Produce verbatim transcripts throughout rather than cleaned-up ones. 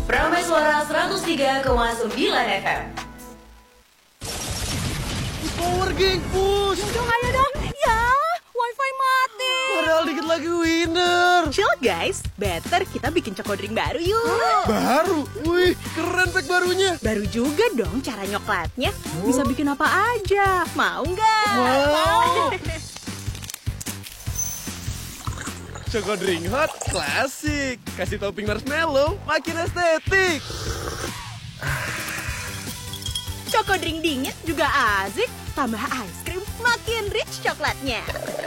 Prameswara seratus tiga koma sembilan F M. Power geng, push! Dong, ayo dong. Ya, wifi mati. Padahal dikit lagi winner. Chill guys, better kita bikin choco drink baru yuk. Baru? Wih, keren pack barunya. Baru juga dong cara nyoklatnya. Bisa bikin apa aja. Mau nggak? Wow. Choco drink hot, klasik. Kasih topping marshmallow, makin estetik. Choco drink dingin juga asik. Tambah ice cream, makin rich coklatnya.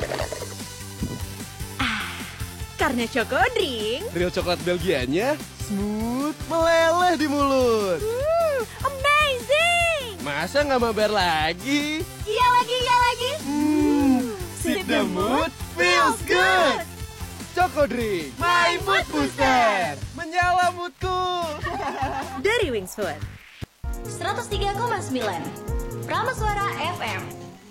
Ah, karena choco drink, Real coklat Belgianya, smooth, meleleh di mulut. hmm, amazing. Masa nggak mabar lagi? Iya lagi, iya lagi. Hmm, sip the mood, feels good. Choco drink, my mood booster. Menyala moodku. Dari Wings Food. seratus tiga koma sembilan Prameswara F M.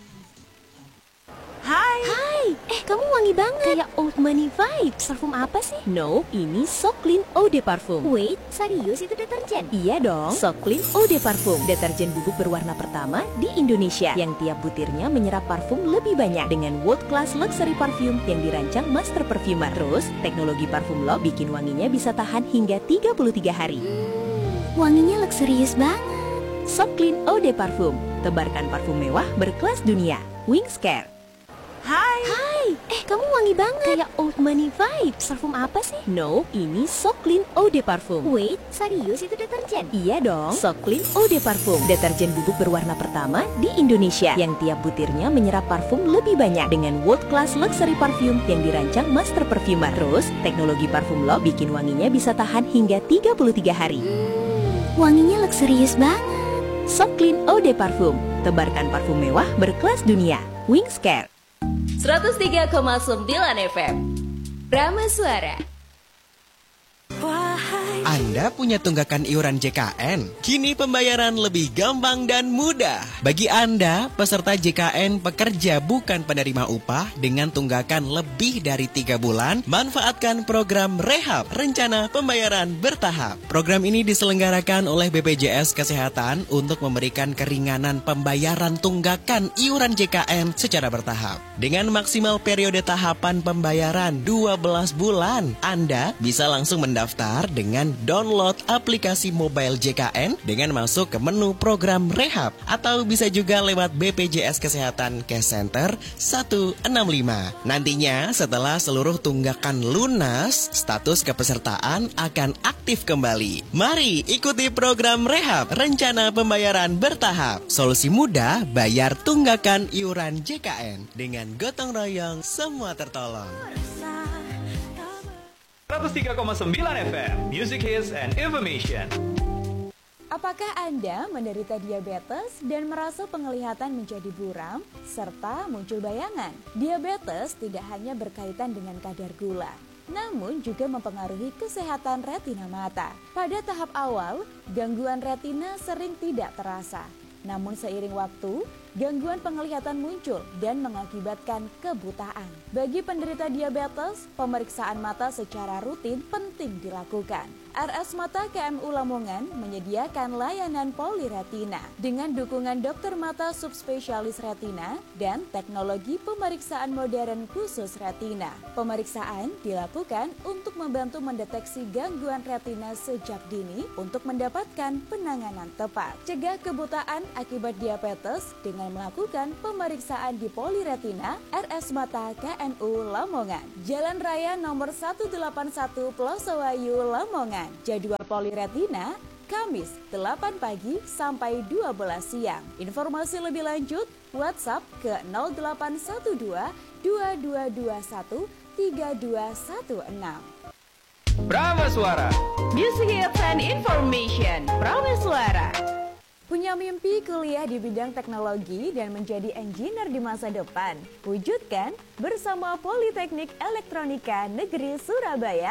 Hai. Hai, eh kamu wangi banget. Kayak old money vibes. Parfum apa sih? No, ini So Clean Eau de Parfum. Wait, serius itu deterjen? Iya dong, So Clean Eau de Parfum, deterjen bubuk berwarna pertama di Indonesia yang tiap butirnya menyerap parfum lebih banyak dengan world class luxury parfum yang dirancang master perfumer. Terus, teknologi parfum lock bikin wanginya bisa tahan hingga tiga puluh tiga hari. Hmm, wanginya luxurious banget. So Clean Eau de Parfum, tebarkan parfum mewah berkelas dunia. Wings Care. Hai. Hai, eh kamu wangi banget. Kayak old money vibes. Parfum apa sih? No, ini So Clean Eau de Parfum. Wait, serius itu deterjen? Iya dong, So Clean Eau de Parfum, deterjen bubuk berwarna pertama di Indonesia yang tiap butirnya menyerap parfum lebih banyak dengan world class luxury parfum yang dirancang master perfumer. Terus, teknologi parfum lock bikin wanginya bisa tahan hingga tiga puluh tiga hari. Hmm, wanginya luxurious banget. So Clean Eau de Parfum, tebarkan parfum mewah berkelas dunia. Wings Care. seratus tiga koma sembilan F M. Prameswara. Anda punya tunggakan iuran J K N? Kini pembayaran lebih gampang dan mudah. Bagi Anda, peserta J K N pekerja bukan penerima upah dengan tunggakan lebih dari tiga bulan, manfaatkan program Rehab, Rencana Pembayaran Bertahap. Program ini diselenggarakan oleh B P J S Kesehatan untuk memberikan keringanan pembayaran tunggakan iuran J K N secara bertahap. Dengan maksimal periode tahapan pembayaran dua belas bulan, Anda bisa langsung mendaftar dengan download aplikasi mobile J K N dengan masuk ke menu program Rehab atau bisa juga lewat B P J S Kesehatan Cash Center satu enam lima. Nantinya setelah seluruh tunggakan lunas, status kepesertaan akan aktif kembali. Mari ikuti program Rehab, Rencana Pembayaran Bertahap. Solusi mudah bayar tunggakan iuran J K N dengan gotong royong semua tertolong. seratus tiga koma sembilan F M, Music Hits and Information. Apakah Anda menderita diabetes dan merasa penglihatan menjadi buram serta muncul bayangan? Diabetes tidak hanya berkaitan dengan kadar gula, namun juga mempengaruhi kesehatan retina mata. Pada tahap awal, gangguan retina sering tidak terasa. Namun seiring waktu, gangguan penglihatan muncul dan mengakibatkan kebutaan. Bagi penderita diabetes, pemeriksaan mata secara rutin penting dilakukan. R S Mata K M U Lamongan menyediakan layanan poliretina dengan dukungan dokter mata subspesialis retina dan teknologi pemeriksaan modern khusus retina. Pemeriksaan dilakukan untuk membantu mendeteksi gangguan retina sejak dini untuk mendapatkan penanganan tepat. Cegah kebutaan akibat diabetes dengan melakukan pemeriksaan di poliretina R S Mata K M U Lamongan. Jalan Raya nomor seratus delapan puluh satu Plosowayu Lamongan. Jadwal poliretina Kamis delapan pagi sampai dua belas siang. Informasi lebih lanjut WhatsApp ke nol delapan satu dua dua dua dua satu tiga dua satu enam. Prameswara. Music Hits and Information. Prameswara. Punya mimpi kuliah di bidang teknologi dan menjadi engineer di masa depan? Wujudkan bersama Politeknik Elektronika Negeri Surabaya,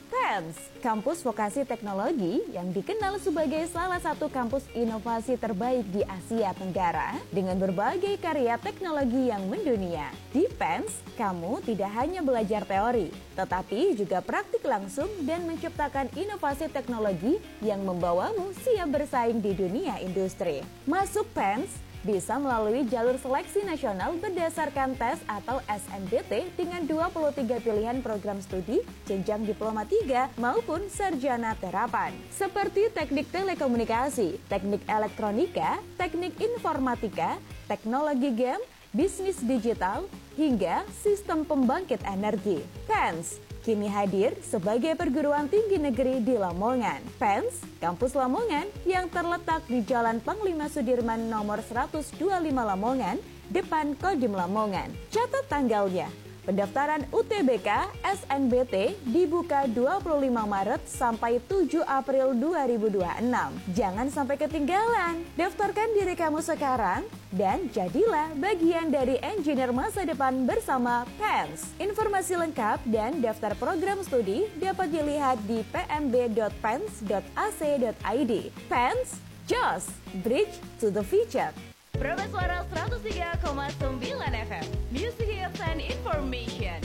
Pens, kampus vokasi teknologi yang dikenal sebagai salah satu kampus inovasi terbaik di Asia Tenggara dengan berbagai karya teknologi yang mendunia. Di Pens, kamu tidak hanya belajar teori, tetapi juga praktik langsung dan menciptakan inovasi teknologi yang membawamu siap bersaing di dunia industri. Masuk Pens bisa melalui jalur seleksi nasional berdasarkan tes atau S N B T dengan dua puluh tiga pilihan program studi, jenjang diploma tiga maupun sarjana terapan. Seperti teknik telekomunikasi, teknik elektronika, teknik informatika, teknologi game, bisnis digital, hingga sistem pembangkit energi. Pens kini hadir sebagai perguruan tinggi negeri di Lamongan. Pens, kampus Lamongan yang terletak di Jalan Panglima Sudirman nomor seratus dua puluh lima Lamongan, depan Kodim Lamongan. Catat tanggalnya. Pendaftaran U T B K S N B T dibuka dua puluh lima Maret sampai tujuh April dua ribu dua puluh enam. Jangan sampai ketinggalan. Daftarkan diri kamu sekarang dan jadilah bagian dari engineer masa depan bersama Pens. Informasi lengkap dan daftar program studi dapat dilihat di p m b dot pens dot a c dot i d. Pens, just bridge to the future. Prames Suara seratus tiga koma sembilan F M, Music Hits and Information.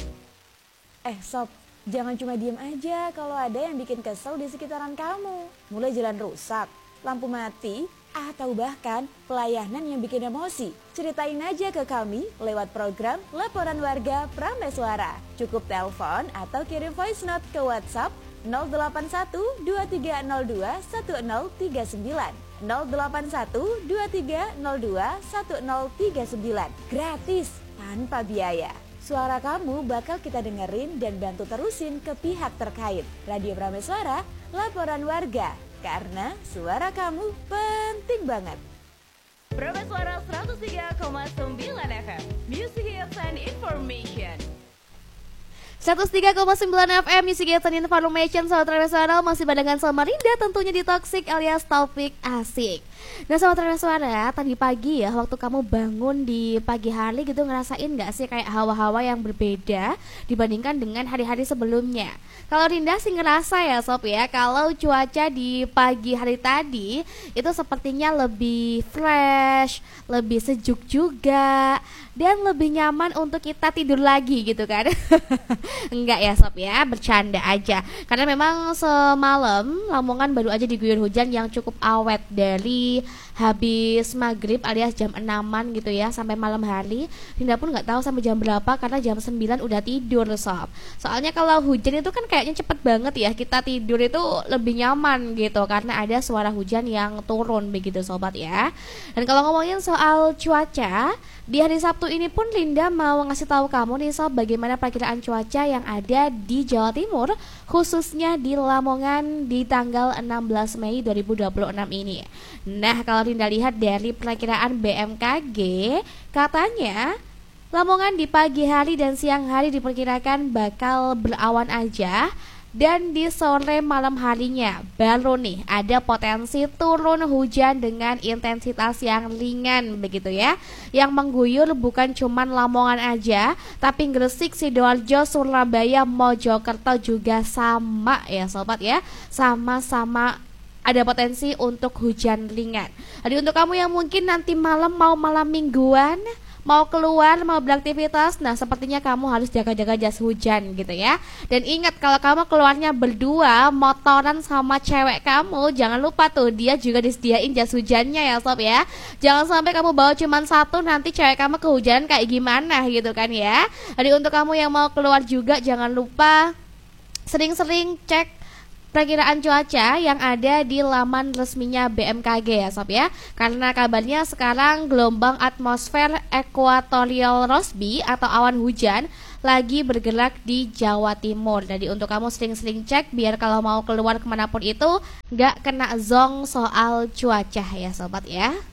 Eh sob, jangan cuma diem aja kalau ada yang bikin kesel di sekitaran kamu. Mulai jalan rusak, lampu mati, atau bahkan pelayanan yang bikin emosi. Ceritain aja ke kami lewat program Laporan Warga Prames Suara. Cukup telepon atau kirim voice note ke WhatsApp nol delapan satu dua tiga nol dua satu nol tiga sembilan nol delapan satu dua tiga nol dua satu nol tiga sembilan. Gratis, tanpa biaya. Suara kamu bakal kita dengerin dan bantu terusin ke pihak terkait. Radio Prames Suara, Laporan Warga. Karena suara kamu penting banget. Prames Suara seratus tiga koma sembilan F M, Music Hits and Information. seratus tiga koma sembilan F M Music Hits and Information. Sahabat Prames Suara masih barengan sama Rinda tentunya di Toxic alias Topik Asik. Nah sahabat Prames Suara, tadi pagi ya waktu kamu bangun di pagi hari gitu, ngerasain gak sih kayak hawa-hawa yang berbeda dibandingkan dengan hari-hari sebelumnya? Kalau Rinda sih ngerasa ya sob ya, kalau cuaca di pagi hari tadi itu sepertinya lebih fresh, lebih sejuk juga, dan lebih nyaman untuk kita tidur lagi gitu kan. Enggak ya sob ya, bercanda aja. Karena memang semalam Lamongan baru aja diguyur hujan yang cukup awet dari habis maghrib alias jam enaman gitu ya sampai malam hari. Rinda pun nggak tahu sampai jam berapa karena jam sembilan udah tidur sob. Soalnya kalau hujan itu kan kayaknya cepet banget ya, kita tidur itu lebih nyaman gitu karena ada suara hujan yang turun begitu sobat ya. Dan kalau ngomongin soal cuaca, di hari Sabtu ini pun Rinda mau ngasih tahu kamu nih sob bagaimana perkiraan cuaca yang ada di Jawa Timur, khususnya di Lamongan di tanggal enam belas Mei dua ribu dua puluh enam ini. Nah kalau Rinda lihat dari perkiraan B M K G, katanya Lamongan di pagi hari dan siang hari diperkirakan bakal berawan aja, dan di sore malam harinya baru nih ada potensi turun hujan dengan intensitas yang ringan begitu ya, yang mengguyur bukan cuman Lamongan aja, tapi Gresik, Sidoarjo, Surabaya, Mojokerto juga sama ya sobat ya, sama-sama ada potensi untuk hujan ringan. Jadi untuk kamu yang mungkin nanti malam mau malam mingguan, mau keluar, mau beraktivitas, nah sepertinya kamu harus jaga-jaga jas hujan gitu ya. Dan ingat kalau kamu keluarnya berdua, motoran sama cewek kamu, jangan lupa tuh dia juga disediain jas hujannya ya sob ya. Jangan sampai kamu bawa cuma satu, nanti cewek kamu kehujanan kayak gimana gitu kan ya. Jadi untuk kamu yang mau keluar juga jangan lupa sering-sering cek perkiraan cuaca yang ada di laman resminya B M K G ya sob ya. Karena kabarnya sekarang gelombang atmosfer Equatorial Rossby atau awan hujan lagi bergerak di Jawa Timur. Jadi untuk kamu sering-sering cek biar kalau mau keluar kemanapun itu gak kena zong soal cuaca ya sobat ya.